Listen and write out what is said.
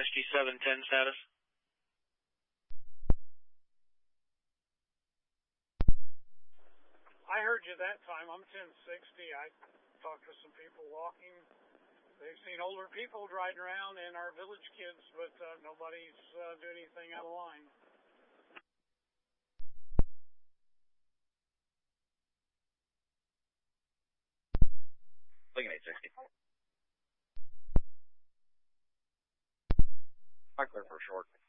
SG 710 status. I heard you that time. I'm 1060. I talked to some people walking. They've seen older people riding around and our village kids, but nobody's doing anything out of line. Lincoln 860. I'm clear for a short.